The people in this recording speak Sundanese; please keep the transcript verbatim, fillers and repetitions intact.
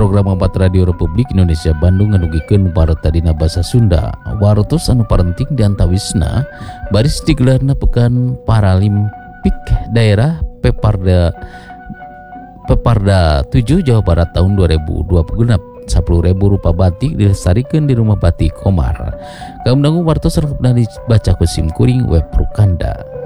program empat Radio Republik Indonesia Bandung nganugikeun pareta dina basa Sunda. Warotos anu parenting diantawisna baris digelarna Pekan Paralimpik Daerah Peparda Peparda tujuh Jawa Barat tahun dua ribu dua puluh genep. sepuluh ribu rupa batik dilestarikan di Rumah Batik Komar. Kaum dangu wartos rengepna dibaca ku sim kuring web Rukanda.